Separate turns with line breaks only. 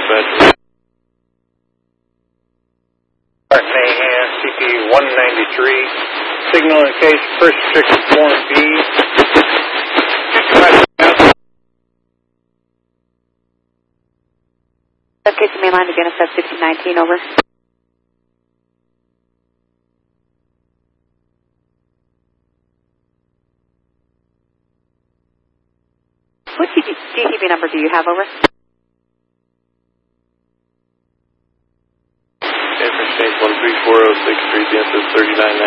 dispatch.
Mahan, CP 193, signal in case first restricted form B.
Case mainline to NSF 1619, over. What GTV number do you have, over?
San Francisco 13406, 3 DSS 39